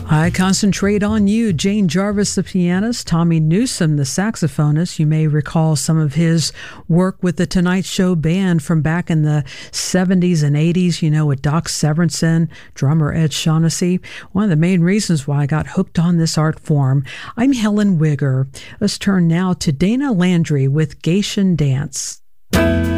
I Concentrate on You, Jane Jarvis, the pianist, Tommy Newsom, the saxophonist. You may recall some of his work with the Tonight Show band from back in the 70s and 80s, with Doc Severinsen, drummer Ed Shaughnessy. One of the main reasons why I got hooked on this art form. I'm Helen Wigger. Let's turn now to Dana Landry with Gation Dance.